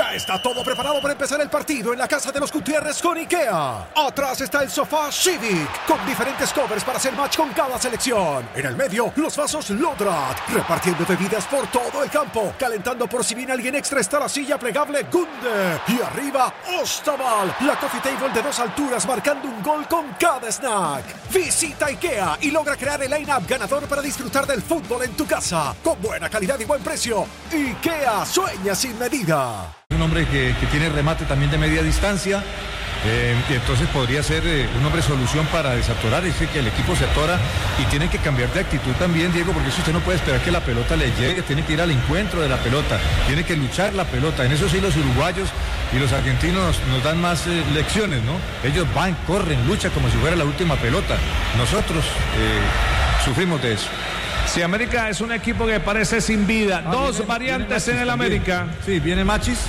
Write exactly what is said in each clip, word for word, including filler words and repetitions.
Ya está todo preparado para empezar el partido en la casa de los Gutiérrez con IKEA. Atrás está el sofá Civic, con diferentes covers para hacer match con cada selección. En el medio, los vasos Lodrat, repartiendo bebidas por todo el campo. Calentando por si viene alguien extra está la silla plegable Gunde. Y arriba, Ostaval, la coffee table de dos alturas marcando un gol con cada snack. Visita IKEA y logra crear el line-up ganador para disfrutar del fútbol en tu casa. Con buena calidad y buen precio. IKEA sueña sin medida. Un hombre que, que tiene remate también de media distancia, eh, y entonces podría ser eh, un hombre solución para desatorar. Dice que el equipo se atora y tiene que cambiar de actitud también, Diego, porque eso usted no puede esperar que la pelota le llegue, tiene que ir al encuentro de la pelota, tiene que luchar la pelota. En eso sí los uruguayos y los argentinos nos, nos dan más eh, lecciones, ¿no? Ellos van, corren, luchan como si fuera la última pelota. Nosotros eh, sufrimos de eso. Si América es un equipo que parece sin vida, ah, dos viene, variantes viene en el también. América. Sí, viene Machis,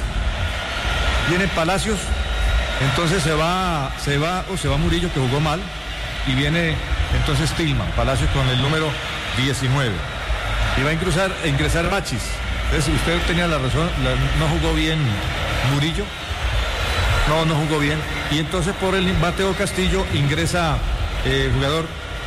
viene Palacios, entonces se va, se va, o oh, se va Murillo, que jugó mal, y viene entonces Tillman, Palacios con el número diecinueve. Y va a ingresar, a ingresar Machis. Entonces usted tenía la razón, la, no jugó bien Murillo. No, no jugó bien. Y entonces por el Mateo Castillo ingresa el eh, jugador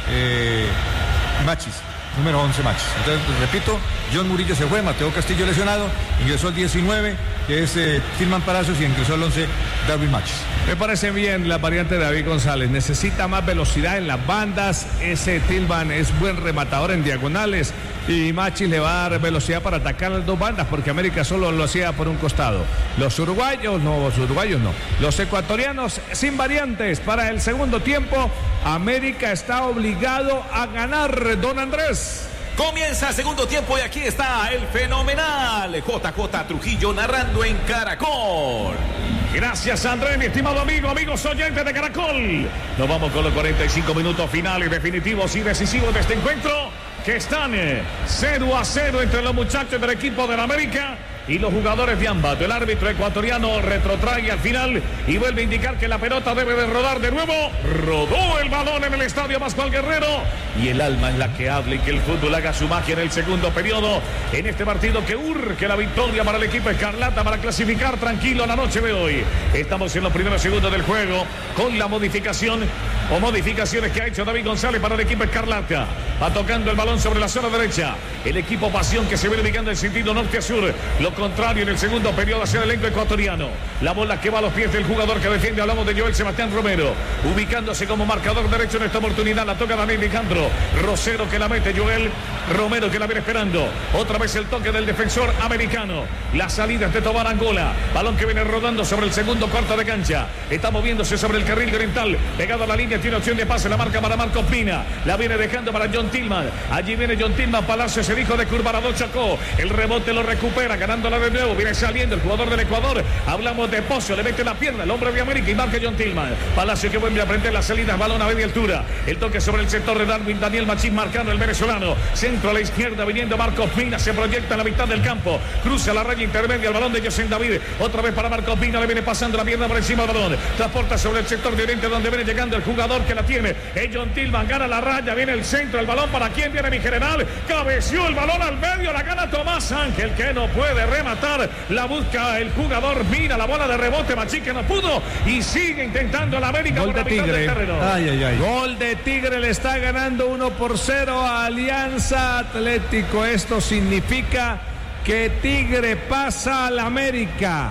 eh, Machis. Número once Machis. Entonces, repito, John Murillo se fue, Mateo Castillo lesionado, ingresó al diecinueve, que es eh, Tillman Palacios, y ingresó al once Darwin Machis. Me parece bien la variante de David González. Necesita más velocidad en las bandas. Ese Tillman es buen rematador en diagonales. Y Machis le va a dar velocidad para atacar las dos bandas, porque América solo lo hacía por un costado. Los uruguayos, no, los uruguayos no. Los ecuatorianos sin variantes para el segundo tiempo. América está obligado a ganar, don Andrés. Comienza el segundo tiempo y aquí está el fenomenal J J Trujillo narrando en Caracol. Gracias, Andrés, mi estimado amigo, amigos oyentes de Caracol. Nos vamos con los cuarenta y cinco minutos finales definitivos y decisivos de este encuentro, que están cero a cero entre los muchachos del equipo del América y los jugadores de Ambato. El árbitro ecuatoriano retrotrae al final y vuelve a indicar que la pelota debe de rodar de nuevo. Rodó el balón en el estadio Pascual Guerrero y el alma es la que habla, y que el fútbol haga su magia en el segundo periodo en este partido que urge la victoria para el equipo escarlata para clasificar tranquilo la noche de hoy. Estamos en los primeros segundos del juego con la modificación o modificaciones que ha hecho David González para el equipo escarlata. Va tocando el balón sobre la zona derecha el equipo Pasión, que se viene ubicando en sentido norte a sur. Lo contrario en el segundo periodo hacia el elenco ecuatoriano. La bola que va a los pies del jugador que defiende. Hablamos de Joel Sebastián Romero, ubicándose como marcador derecho en esta oportunidad. La toca Daniel Alejandro Rosero, que la mete. Joel Romero, que la viene esperando. Otra vez el toque del defensor americano. La salida de Tobar Angola. Balón que viene rodando sobre el segundo cuarto de cancha. Está moviéndose sobre el carril oriental. Pegado a la línea, tiene opción de pase. La marca para Marcos Pina. La viene dejando para John Tillman. Allí viene John Tillman. Palacios, el hijo de Curvarador, Chacó. El rebote lo recupera, ganándola de nuevo. Viene saliendo el jugador del Ecuador. Hablamos de Pozo. Le mete la pierna el hombre de América y marca John Tillman. Palacio que vuelve a prender las salidas. Balón a media altura. El toque sobre el sector de Darwin. Daniel Machín marcando el venezolano. Centro a la izquierda viniendo Marcos Pina. Se proyecta en la mitad del campo. Cruza la raya intermedia. El balón de José David. Otra vez para Marcos Pina. Le viene pasando la pierna por encima del balón. Transporta sobre el sector de oriente donde viene llegando el jugador que la tiene. Es John Tillman. Gana la raya. Viene el centro. El balón para quién viene mi general. Cabeció el balón al medio. La gana Tomás Ángel, que no puede rematar. La busca el jugador. Mira la bola de rebote. Machín, que no pudo. Y sigue intentando la América. Gol de Tigre. Ay, ay, ay. Gol de Tigre. Le está ganando uno por cero a Alianza Atlético. Esto significa que Tigre pasa al América.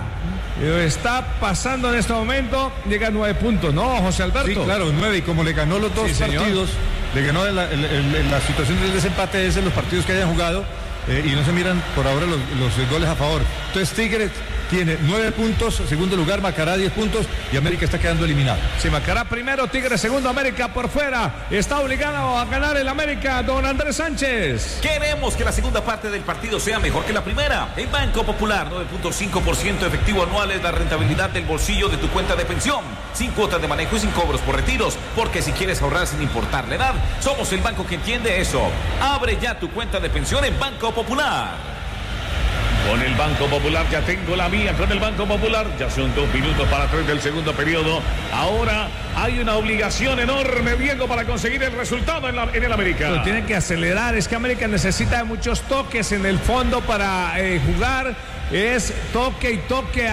Está pasando en este momento. Llega a nueve puntos, ¿no, José Alberto? Sí, claro, nueve. Y como le ganó los dos sí, partidos, le ganó en la, en, en, en la situación del desempate es en los partidos que hayan jugado. Eh, y no se miran por ahora los, los goles a favor. Entonces Tigre tiene nueve puntos, segundo lugar Macará diez puntos y América está quedando eliminado. Sí, Macará primero, Tigre segundo, América por fuera. Está obligado a ganar el América, don Andrés Sánchez. Queremos que la segunda parte del partido sea mejor que la primera. En Banco Popular, nueve punto cinco por ciento efectivo anual es la rentabilidad del bolsillo de tu cuenta de pensión. Sin cuotas de manejo y sin cobros por retiros. Porque si quieres ahorrar sin importar la edad, somos el banco que entiende eso. Abre ya tu cuenta de pensión en Banco Popular. Con el Banco Popular, ya tengo la mía con el Banco Popular. Ya son dos minutos para tres del segundo periodo. Ahora hay una obligación enorme, Diego, para conseguir el resultado en, la, en el América. Pero tiene que acelerar. Es que América necesita muchos toques en el fondo para eh, jugar. Es toque y toque.